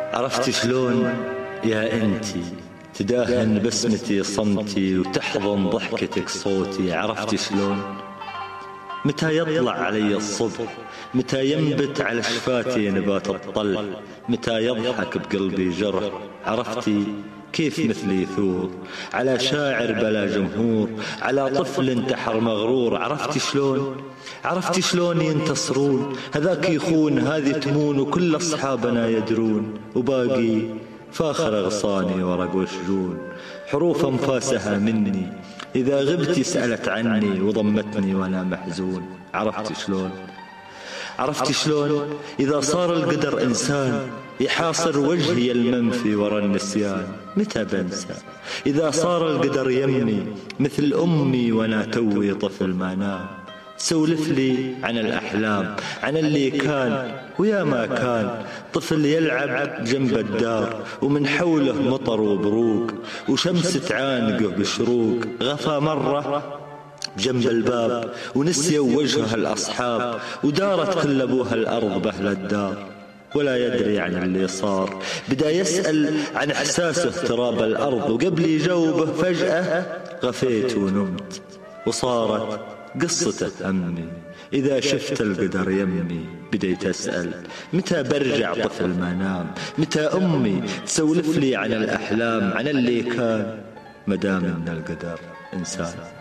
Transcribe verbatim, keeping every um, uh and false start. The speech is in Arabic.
عرفتي شلون يا انتي تداهن بسمتي صمتي وتحضن ضحكتك صوتي؟ عرفتي شلون؟ متى يطلع علي الصبح، متى ينبت على شفاتي نبات الطلع، متى يضحك بقلبي جرح؟ عرفتي كيف مثلي يثور على شاعر بلا جمهور، على طفل انتحر مغرور؟ عرفتي شلون؟ عرفتي شلون ينتصرون؟ هذاك يخون هذه تمون وكل أصحابنا يدرون، وباقي فاخر غصاني ورق وشجون، حروف انفاسها مني إذا غبتي سألت عني وضمتني وأنا محزون. عرفتي شلون؟ عرفتي شلون إذا صار القدر إنسان يحاصر وجهي المنفي ورا النسيان؟ متى بنسى إذا صار القدر يمي مثل أمي وأنا توي طفل ما نام؟ سولف لي عن الأحلام، عن اللي كان ويا ما كان، طفل يلعب جنب الدار ومن حوله مطر وبروق وشمس تعانقه بشروق، غفى مرة جنب الباب ونسيوا وجهها الأصحاب، ودارت كل أبوها الأرض بأهل الدار ولا يدري عن اللي صار. بدأ يسأل عن إحساسه تراب الأرض، وقبل يجاوبه فجأة غفيت ونمت، وصارت قصته أمي إذا شفت القدر يمي. بديت أسأل متى برجع طفل ما نام، متى أمي تسولف لي عن الأحلام، عن اللي كان مدام من القدر إنسان.